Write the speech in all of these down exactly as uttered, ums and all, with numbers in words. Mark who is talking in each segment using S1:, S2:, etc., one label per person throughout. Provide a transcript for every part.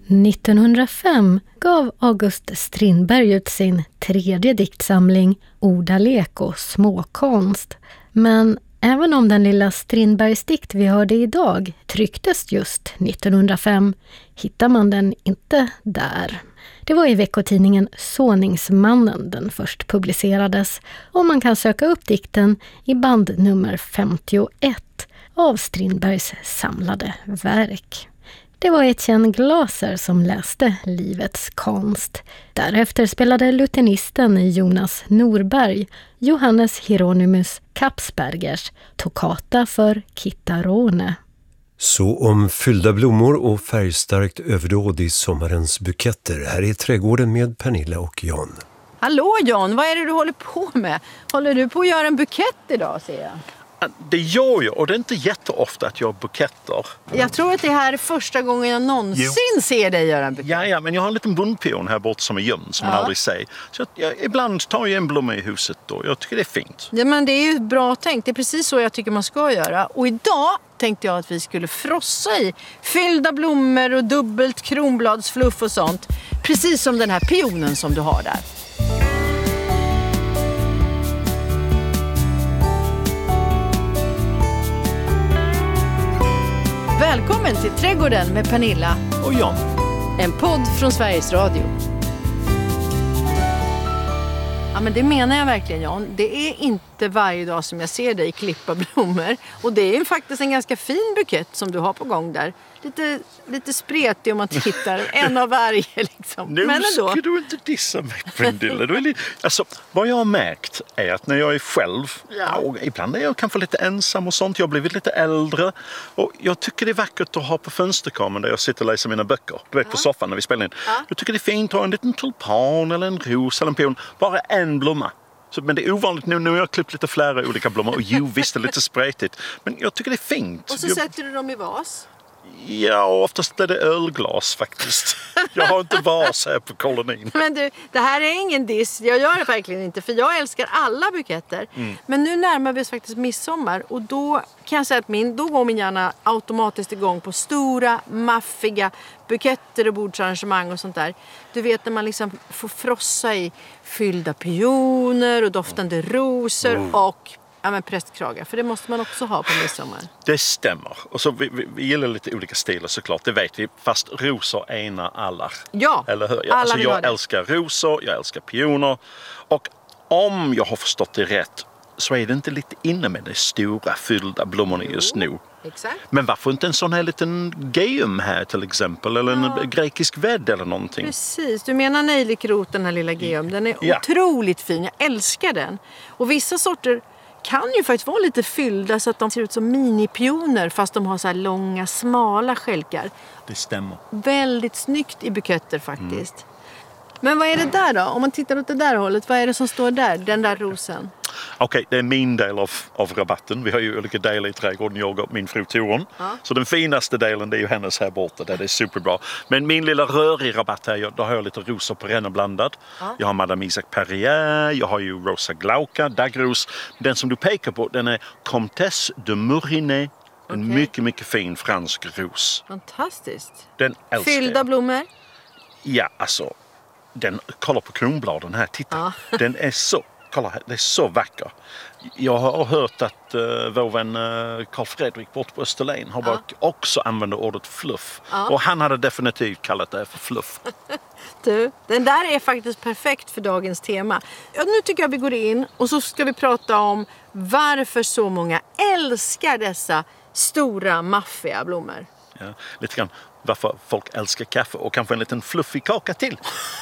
S1: nittonhundrafem gav August Strindberg ut sin tredje diktsamling Ordalek och småkonst. Men även om den lilla Strindbergs dikt vi hörde idag trycktes just nittonhundrafem hittar man den inte där. Det var i veckotidningen Såningsmannen den först publicerades och man kan söka upp dikten i band nummer femtioett av Strindbergs samlade verk. Det var Etienne Glaser som läste Livets konst. Därefter spelade lutenisten Jonas Norberg Johannes Hieronymus Kapsbergers Toccata för Kittarone.
S2: Så om fyllda blommor och färgstarkt överdåd i sommarens buketter. Här är Trädgården med Pernilla och Jan.
S3: Hallå Jan, vad är det du håller på med? Håller du på att göra en bukett idag, ser jag?
S4: Det gör jag, och det är inte jätteofta att jag gör buketter.
S3: Jag tror att det här är första gången jag någonsin jo. ser dig göra en bukett.
S4: Ja, ja, men jag har en liten bondpion här bort som är gömd, som ja. man aldrig säger. Så jag, jag, ibland tar jag en blomma i huset då. Jag tycker det är fint.
S3: Ja, men det är ju bra tänkt. Det är precis så jag tycker man ska göra. Och idag tänkte jag att vi skulle frossa i fyllda blommor och dubbelt kronbladsfluff och sånt. Precis som den här pionen som du har där. Välkommen till Trädgården med Pernilla
S4: och Jan.
S3: En podd från Sveriges Radio. Ja, men det menar jag verkligen, Jan. Det är inte varje dag som jag ser dig klippa blommor. Och det är ju faktiskt en ganska fin bukett som du har på gång där. Lite, lite spretig om man tittar. En av varje liksom.
S4: Nu
S3: men ändå.
S4: ska du inte dissa mig, Pernilla. Du är lite... Alltså, vad jag har märkt är att när jag är själv, ja. och ibland är jag kanske lite ensam och sånt. Jag har blivit lite äldre. Och jag tycker det är vackert att ha på fönsterkameran där jag sitter och läser mina böcker. Du vet, ja. på soffan när vi spelar in. Ja. Jag tycker det är fint att ha en liten tulpan eller en ros eller en pion. Bara en blomma. Så, men det är ovanligt nu. Nu har jag klippt lite flera olika blommor. Och jo, visst är det lite spretigt. Men jag tycker det är fint.
S3: Och så
S4: jag...
S3: sätter du dem i vas?
S4: Ja, oftast är det ölglas faktiskt. Jag har inte vas här på kolonin.
S3: Men du, det här är ingen diss. Jag gör det verkligen inte, för jag älskar alla buketter. Mm. Men nu närmar vi oss faktiskt midsommar. Och då kan jag säga att min, då går min hjärna automatiskt igång på stora, maffiga buketter och bordsarrangemang och sånt där. Du vet när man liksom får frossa i fyllda pioner och doftande rosor mm. och... Ja, men prästkragar, för det måste man också ha på midsommar.
S4: Det stämmer. Och så vi, vi, vi gillar lite olika stilar såklart, det vet vi. Fast rosor ena alla.
S3: Ja,
S4: eller hur?
S3: alla
S4: alltså,
S3: vill
S4: jag
S3: ha det.
S4: älskar rosor, jag älskar pioner. Och om jag har förstått det rätt så är det inte lite inne med de stora fyllda blommorna just nu.
S3: Exakt.
S4: Men varför inte en sån här liten geum här till exempel? Eller ja. en grekisk vädd eller någonting?
S3: Precis, du menar nejlikrot, den här lilla geum. Den är ja. otroligt fin, jag älskar den. Och vissa sorter kan ju faktiskt vara lite fyllda så att de ser ut som minipioner fast de har så här långa, smala skälkar.
S4: Det stämmer.
S3: Väldigt snyggt i buketter faktiskt. Mm. Men vad är det där då? Om man tittar åt det där hållet, vad är det som står där? Den där rosen?
S4: Okej, okay, det är min del av, av rabatten. Vi har ju olika delar i trädgården, jag och min fru Torun. Ja. Så den finaste delen det är ju hennes här borta, där det är superbra. Men min lilla rörig rabatt här, då har jag lite rosor på rena blandad. Ja. Jag har Madame Isaac Perrier, jag har ju Rosa Glauca, Dagros. Den som du pekar på, den är Comtesse de Murinet. En okay. mycket, mycket fin fransk ros.
S3: Fantastiskt.
S4: Den älskar
S3: Fyllda
S4: jag.
S3: blommor?
S4: Ja, alltså. Den, kolla på kronbladen här, titta. Ja. Den är så, kolla här, det är så vacker. Jag har hört att uh, vår vän uh, Carl Fredrik bort på Österlen har ja. också använder ordet fluff. Ja. Och han hade definitivt kallat det för fluff.
S3: Du, den där är faktiskt perfekt för dagens tema. Ja, nu tycker jag vi går in och så ska vi prata om varför så många älskar dessa stora, maffiga blommor.
S4: Ja, lite grann varför folk älskar kaffe och kanske en liten fluffig kaka till.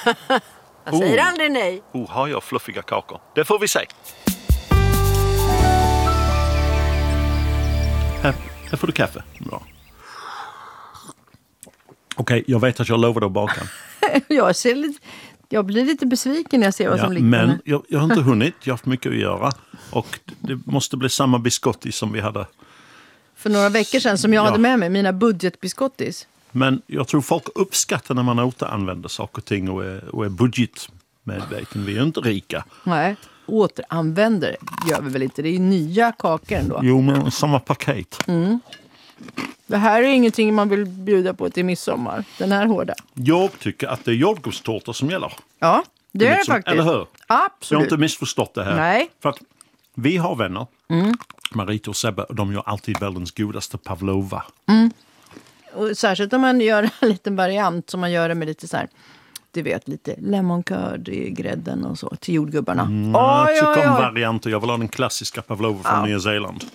S3: Jag säger oh. aldrig nej.
S4: Oh, har jag fluffiga kakor? Det får vi se. Här, här får du kaffe. Bra. Okej, okay, jag vet att jag lovade att baka.
S3: jag, ser lite, jag blir lite besviken när jag ser vad
S4: ja,
S3: som ligger.
S4: Men jag, jag har inte hunnit. Jag har haft mycket att göra. Och det måste bli samma biscottis som vi hade.
S3: För några veckor sedan som jag ja. hade med mig. Mina budgetbiscottis.
S4: Men jag tror folk uppskattar när man återanvänder saker och ting och är, och är budgetmedveten. Vi är inte rika.
S3: Nej, återanvänder gör vi väl inte. Det är ju nya kakor ändå.
S4: Jo, men samma paket.
S3: Mm. Det här är ingenting man vill bjuda på till midsommar. Den här hårda.
S4: Jag tycker att det är jordgubbstårta som gäller.
S3: Ja, det är det
S4: liksom,
S3: faktiskt.
S4: Eller hur?
S3: Absolut.
S4: Jag har inte missförstått det här.
S3: Nej.
S4: För att vi har vänner, mm. Marita och Sebbe, och de gör alltid världens godaste pavlova.
S3: Mm. Och särskilt om man gör en liten variant som man gör det med lite så här, du vet, lite lemon curd i grädden och så till jordgubbarna.
S4: Mm, oj, så kom varianter. Jag vill ha den klassiska pavlova från ja. Nya Zeeland.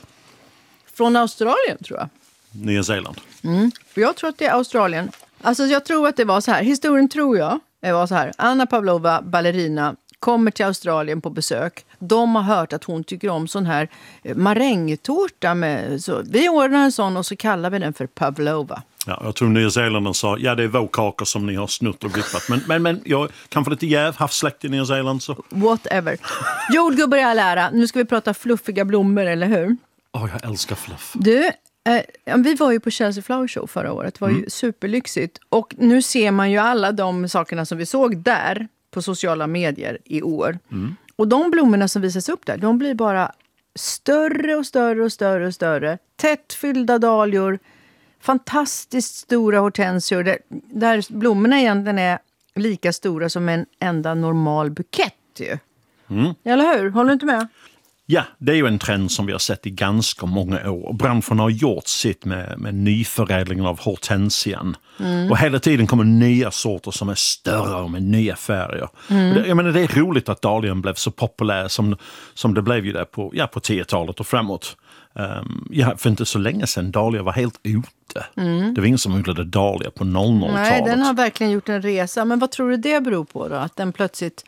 S3: Från Australien, tror jag.
S4: Nya Zeeland.
S3: Mm. Jag tror att det är Australien. Alltså jag tror att det var så här. Historien tror jag det var så här. Anna Pavlova, ballerina, kommer till Australien på besök. De har hört att hon tycker om sån här marängtårta med så vi ordnar en sån och så kallar vi den för pavlova.
S4: Ja, jag tror Nya Zeeland sa, ja det är vår kakor som ni har snutt och glippat. Men, men, men jag kan få lite jäv, haft släkt i Nya Zeeland så.
S3: Whatever. Jordgubbar i all ära. Nu ska vi prata fluffiga blommor, eller hur?
S4: Åh, oh, jag älskar fluff.
S3: Du, eh, vi var ju på Chelsea Flower Show förra året. Det var mm. ju superlyxigt. Och nu ser man ju alla de sakerna som vi såg där på sociala medier i år. Mm. Och de blommorna som visas upp där, de blir bara större och större och större och större. Tätt fyllda dahlior, fantastiskt stora hortensior. Där, där blommorna egentligen är lika stora som en enda normal bukett ju. Mm. Eller hur? Håller du inte med?
S4: Ja, det är ju en trend som vi har sett i ganska många år. Branschen har gjort sitt med, med nyförädlingen av hortensian. Mm. Och hela tiden kommer nya sorter som är större och med nya färger. Mm. Det, jag menar, det är roligt att dahlian blev så populär som, som det blev ju där på, ja, på tiotalet och framåt. Um, ja, för inte så länge sedan dahlia var helt ute. Mm. Det var ingen som odlade dahlia på noll noll-talet.
S3: Nej, den har verkligen gjort en resa. Men vad tror du det beror på då? Att den plötsligt,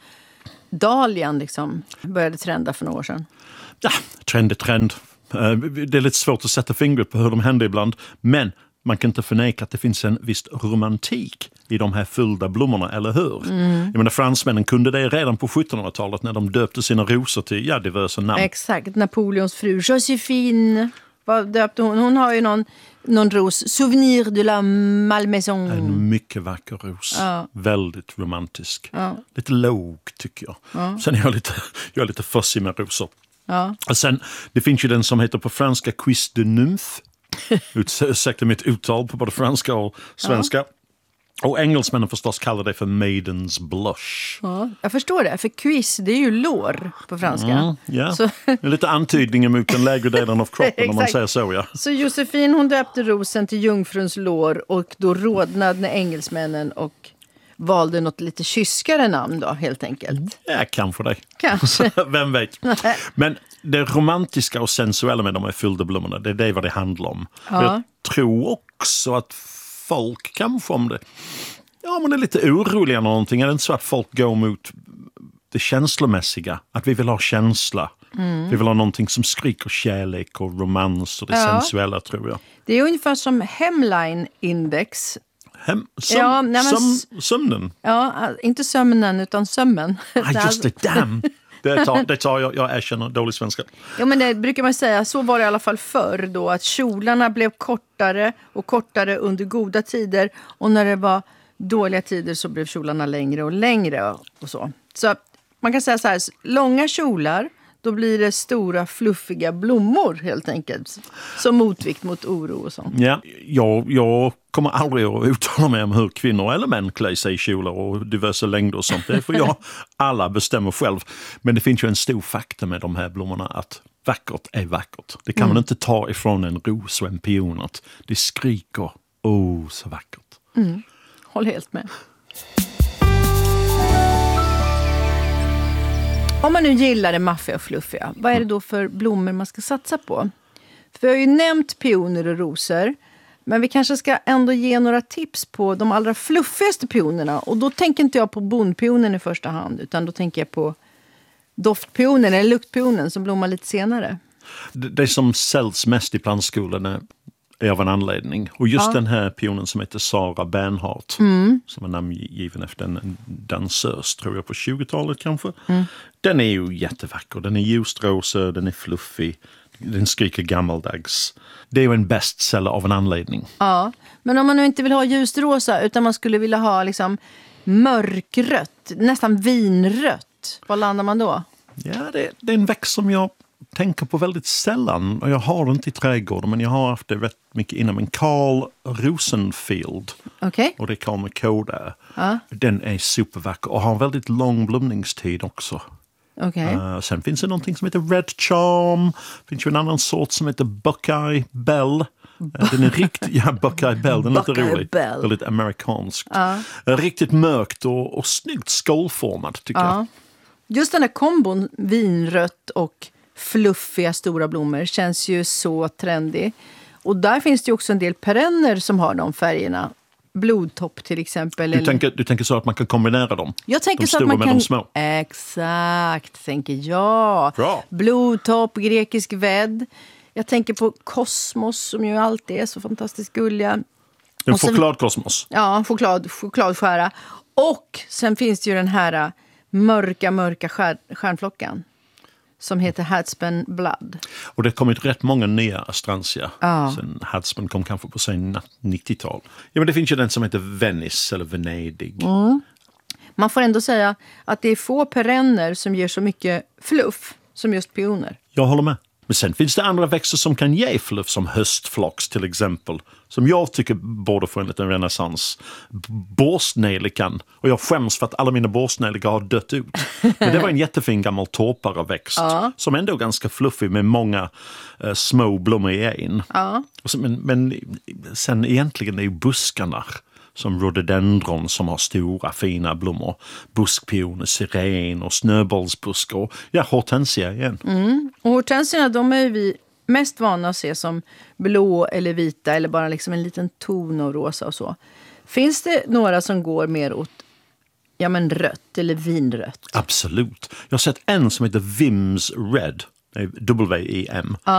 S3: dahlian liksom började trenda för några år sedan?
S4: Ja, trend är trend. Det är lite svårt att sätta fingret på hur de händer ibland. Men man kan inte förneka att det finns en viss romantik i de här fyllda blommorna, eller hur? Mm. Jag menar, fransmännen kunde det redan på sjuttonhundratalet när de döpte sina rosor till ja, diverse namn.
S3: Exakt, Napoleons fru Joséphine. Vad döpte hon? Hon har ju någon, någon ros. Souvenir de la Malmaison.
S4: En mycket vacker ros. Ja. Väldigt romantisk. Ja. Lite låg tycker jag. Ja. Sen är jag lite, jag är lite fussig med rosor. Ja. Och sen, det finns ju den som heter på franska Cuisse de Nymphe. Ursäkta mitt uttal på både franska och svenska. Ja. Och engelsmännen förstås kallar det för Maiden's Blush.
S3: Ja, jag förstår det, för cuisse det är ju lår på franska. Mm,
S4: ja, så. Lite antydning mot den lägre delen av kroppen om man säger så. Ja.
S3: Så Josefin hon döpte rosen till jungfruns lår och då rodnade engelsmännen och valde något lite kyskare namn då, helt enkelt.
S4: Ja, kanske det.
S3: Kanske.
S4: Vem vet. Men det romantiska och sensuella med de här fyllda blommorna, det är det vad det handlar om. Ja. Jag tror också att folk kanske om det, ja men det är lite oroliga eller någonting. Är det inte så att folk går mot det känslomässiga? Att vi vill ha känsla. Mm. Vi vill ha någonting som skriker kärlek och romans och det ja. sensuella, tror jag.
S3: Det är ungefär som Hemline Index.
S4: Hem, söm, ja, nej, men, söm, sömnen?
S3: Ja, inte sömnen utan sömmen.
S4: Ah, just det, damn. Det tar, det tar jag, jag erkänner dålig svenska.
S3: Ja, men det brukar man säga, så var det i alla fall förr då, att kjolarna blev kortare och kortare under goda tider och när det var dåliga tider så blev kjolarna längre och längre och så. Så man kan säga så här, långa kjolar, då blir det stora fluffiga blommor helt enkelt. Som motvikt mot oro och sånt.
S4: Ja, jag, jag kommer aldrig att uttala mig om hur kvinnor eller män klär sig i kjolar och diverse längder och sånt. Det får jag alla bestämma själv. Men det finns ju en stor fakta med de här blommorna att vackert är vackert. Det kan mm. man inte ta ifrån en ros och en pion. Att det skriker, åh så vackert.
S3: Mm. Håll helt med. Om man nu gillar det maffiga och fluffiga, vad är det då för blommor man ska satsa på? För vi har ju nämnt pioner och rosor, men vi kanske ska ändå ge några tips på de allra fluffigaste pionerna. Och då tänker inte jag på bondpionen i första hand, utan då tänker jag på doftpionen eller luktpionen som blommar lite senare.
S4: Det, det som säljs mest i plantskolan är av en anledning. Och just ja. den här pionen som heter Sara Bernhardt, mm. som är namngiven efter en dansös, tror jag, på tjugotalet kanske. Mm. Den är ju jättevacker. Den är ljust rosa, den är fluffig, den skriker gammaldags. Det är ju en bestseller av en anledning.
S3: Ja, men om man nu inte vill ha ljust rosa utan man skulle vilja ha liksom mörkrött, nästan vinrött, vad landar man då?
S4: Ja, det, det är en växt som jag tänker på väldigt sällan, och jag har det inte i trädgården, men jag har haft det rätt mycket innan, men Carl Rosenfield,
S3: Okay.
S4: och det är Carl med K där.
S3: Ja.
S4: Den är supervacker och har väldigt lång blomningstid också.
S3: Okay.
S4: Uh, sen finns det någonting som heter Red Charm. Det finns ju en annan sort som heter Buckeye Bell. Uh, den är riktigt, ja, Buckeye Bell, den är lite rolig.
S3: Bell.
S4: Väldigt amerikanskt.
S3: Ja.
S4: Uh, riktigt mörkt och, och snyggt skålformad tycker
S3: Ja.
S4: jag.
S3: Just den här kombon vinrött och fluffiga stora blommor känns ju så trendig. Och där finns det ju också en del perenner som har de färgerna. Blodtopp till exempel.
S4: Du,
S3: eller...
S4: tänker, du tänker så att man kan kombinera dem?
S3: Jag tänker
S4: de
S3: så
S4: stora
S3: att man
S4: med
S3: kan...
S4: de små?
S3: Exakt, tänker jag.
S4: Bra.
S3: Blodtopp, grekisk vädd. Jag tänker på kosmos som ju alltid är så fantastiskt gulliga.
S4: En
S3: Och sen-
S4: chokladkosmos.
S3: Ja, choklad, chokladskära. Och sen finns det ju den här äh, mörka, mörka stjär, stjärnflockan. Som heter Hadspen Blood.
S4: Och det har kommit rätt många nya astrantia.
S3: Ja.
S4: Sen Hadspen kom kanske på sen nittiotal. Ja, men det finns ju den som heter Venice eller Venedig.
S3: Mm. Man får ändå säga att det är få perenner som ger så mycket fluff som just pioner.
S4: Jag håller med. Men sen finns det andra växter som kan ge fluff, som höstflox till exempel. Som jag tycker borde få en liten renässans. Borstnejlikan. Och jag skäms för att alla mina borstnejlikar har dött ut. Men det var en jättefin gammal torpareväxt.
S3: Ja.
S4: Som ändå är ganska fluffig med många eh, små blommor i en.
S3: Ja.
S4: Och så, men, men sen egentligen är ju buskarna. Som rhododendron som har stora fina blommor. Buskpioner, siren och snöbollsbuskar. Och ja, hortensia igen.
S3: Mm. Och hortensierna, de är vi mest vana att se som blå eller vita. Eller bara liksom en liten ton av rosa och så. Finns det några som går mer åt ja, men rött eller vinrött?
S4: Absolut. Jag har sett en som heter Vims Red. W I M.
S3: Ja.